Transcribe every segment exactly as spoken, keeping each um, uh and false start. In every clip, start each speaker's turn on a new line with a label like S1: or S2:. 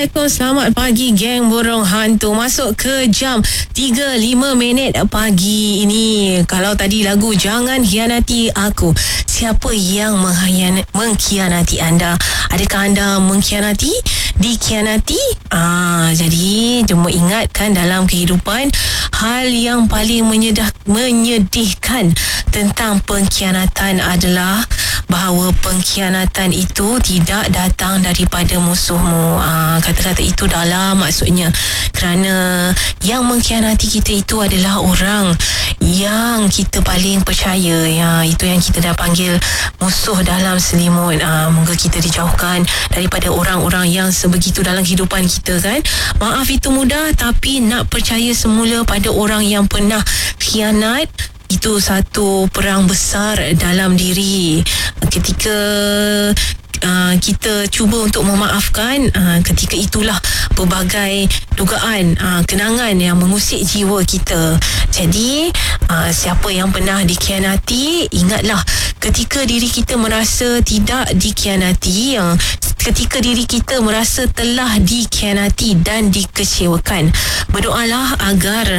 S1: Assalamualaikum, selamat pagi geng burung hantu. Masuk ke jam tiga lima minit pagi ini. Kalau tadi lagu Jangan Hianati Aku, siapa yang mengkhianati, mengkhianati anda? Adakah anda mengkhianati? Dikhianati? Ah, jadi cuma ingatkan dalam kehidupan, hal yang paling menyedah, menyedihkan tentang pengkhianatan adalah bahawa pengkhianatan itu tidak datang daripada musuhmu. Ah, kata-kata itu dalam maksudnya, kerana yang mengkhianati kita itu adalah orang yang kita paling percaya. Ya, itu yang kita dah panggil musuh dalam selimut. Ah, moga kita dijauhkan daripada orang-orang yang sebegitu dalam kehidupan kita, kan. Maaf itu mudah, tapi nak percaya semula pada orang yang pernah khianat, itu satu perang besar dalam diri. Ketika uh, kita cuba untuk memaafkan, uh, ketika itulah pelbagai dugaan, uh, kenangan yang mengusik jiwa kita. Jadi uh, siapa yang pernah dikhianati, ingatlah ketika diri kita merasa tidak dikhianati, uh, ketika diri kita merasa telah dikhianati dan dikecewakan, berdoalah agar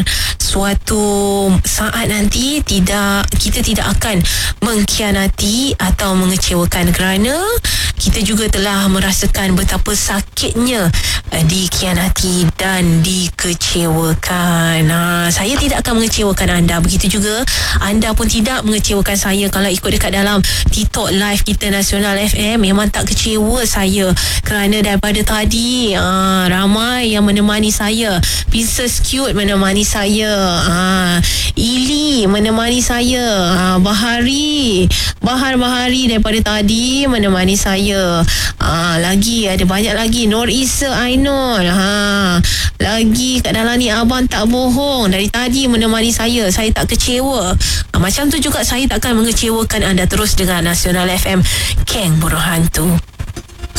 S1: suatu saat nanti tidak kita tidak akan mengkhianati atau mengecewakan, kerana kita juga telah merasakan betapa sakitnya uh, dikhianati dan dikecewakan. Ha, saya tidak akan mengecewakan anda, begitu juga anda pun tidak mengecewakan saya. Kalau ikut dekat dalam TikTok live kita Nasional F M, memang tak kecewa saya, kerana daripada tadi uh, ramai yang menemani saya. Princess Cute menemani saya, uh, Ili menemani saya, uh, Bahari Bahar Bahari daripada tadi menemani saya. uh, Lagi ada banyak lagi, Nur Isa Ainul, ha, lagi kat dalam ni Abang Tak Bohong dari tadi menemani saya. Saya tak kecewa. uh, Macam tu juga saya takkan mengecewakan anda. Terus dengan Nasional F M, Geng Burung Hantu.